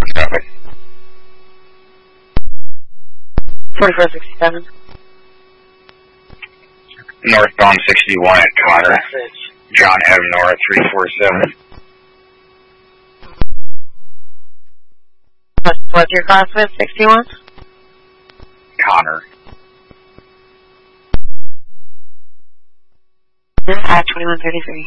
Traffic. 4467. Northbound 61 at Connor. John M. North 347. What's your class with? 61? Connor. At 2133.